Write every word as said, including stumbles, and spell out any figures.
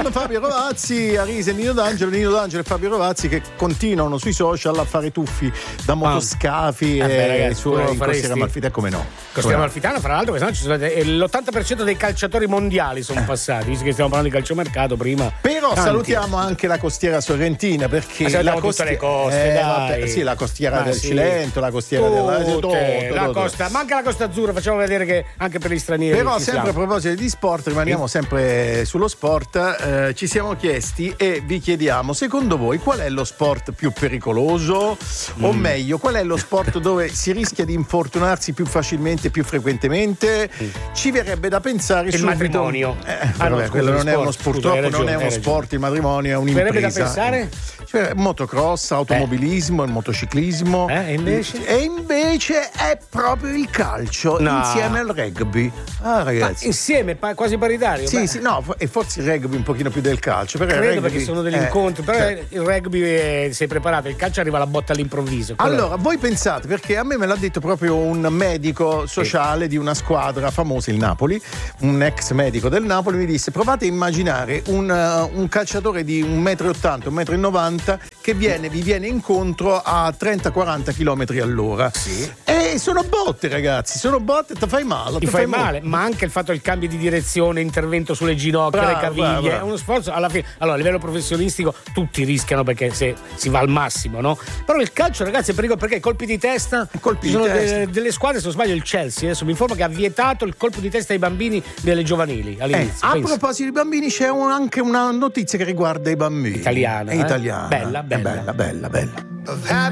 con Fabio Rovazzi, Arisa e Nino D'Angelo, Nino D'Angelo e Fabio Rovazzi che continuano sui social a fare tuffi da motoscafi ah. e eh beh, ragazzi, su in Costiera Amalfitana, come no? Costiera Amalfitana, fra l'altro, quest'anno ci sono l'ottanta per cento dei calciatori mondiali sono passati, visto che stiamo parlando di calciomercato prima. Però tanti. Salutiamo anche la Costiera Sorrentina, perché Ma la tutte costiera, le coste, eh, dai. vabbè, sì, la costiera Ma del sì. Cilento, la costiera Tutte, del tutto, la tutto. costa, ma anche la Costa Azzurra, facciamo vedere che anche per gli stranieri. Però ci sempre siamo. a proposito di sport, rimaniamo Sì. sempre sullo sport, eh, ci siamo chiesti e vi chiediamo, secondo voi qual è lo sport più pericoloso? Mm. O meglio, qual è lo sport dove si rischia di infortunarsi più facilmente, più frequentemente? Mm. Ci verrebbe da pensare il subito. matrimonio. Eh, ah, no, vabbè, scusa, quello non sport. è uno sport, Scusa, purtroppo ragione, non è uno sport, il matrimonio è un'impresa. Verrebbe da pensare? Cioè, motocross, automobilismo, eh. il motociclismo. Eh, e invece? E invece è proprio il calcio, no. insieme al rugby. Ah, ragazzi. Ma insieme, quasi paritario? Sì, beh. sì, no, e forse il rugby un pochino più del calcio. Perché Credo il rugby, perché sono degli eh, incontri, però cioè. il rugby eh, sei preparato, il calcio arriva alla botta all'improvviso. Quello... Allora, voi pensate, perché a me me l'ha detto proprio un medico sociale sì. di una squadra famosa, il Napoli, un ex medico del Napoli, mi disse: provate a immaginare un, uh, un calciatore di un metro e ottanta, un metro e novanta che viene, vi viene incontro a trenta quaranta chilometri all'ora. Sì. E sono botte, ragazzi, sono botte, ti fai male. Ti fai, fai male, ma anche il fatto del cambio di direzione, intervento sulle ginocchia, bravo, le caviglie, bravo, bravo. è uno sforzo alla fine. Allora, a livello professionistico tutti rischiano perché se si va al massimo, no? Però il calcio, ragazzi, è pericoloso perché colpi di testa, colpi ci sono di testa. De, delle squadre, se non sbaglio il Chelsea, adesso mi informo che ha vietato il colpo di testa ai bambini delle giovanili all'inizio. Eh, a penso. proposito di bambini c'è un, anche una notizia che riguarda i bambini. Italiana, è eh? italiana. Bella, bella. È bella, bella, bella.